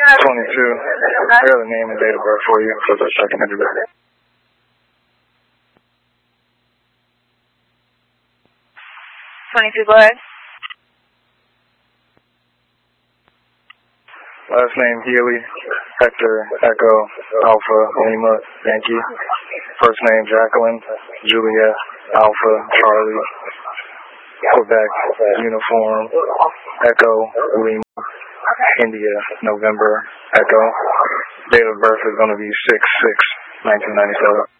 22. I got a name and date of birth for you for the second interview. 22, go ahead. Last name Healy, Hector, Echo, Alpha, Lima, Yankee. First name Jacqueline, Juliet, Alpha, Charlie, Quebec, Uniform, Echo, Lima, India, November, Echo. Date of birth is going to be 6/6/1997.